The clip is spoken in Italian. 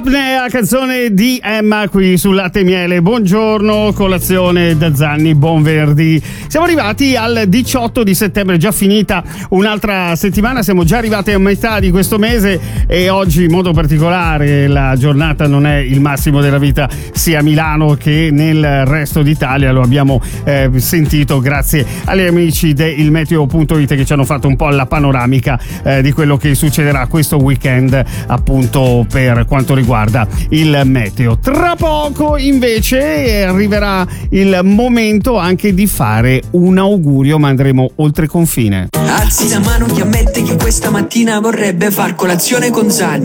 Apnea, canzone di Emma qui su Latte e Miele. Buongiorno, colazione da Zanni, buon venerdì. Siamo arrivati al 18 di settembre, già finita un'altra settimana, siamo già arrivati a metà di questo mese e oggi in modo particolare la giornata non è il massimo della vita sia a Milano che nel resto d'Italia. Lo abbiamo sentito grazie agli amici del Meteo.it che ci hanno fatto un po' la panoramica di quello che succederà questo weekend, appunto per quanto riguarda il meteo. Tra poco invece arriverà il momento anche di fare un augurio, ma andremo oltre confine. Alzi la mano chi ammette che questa mattina vorrebbe far colazione con Zanni.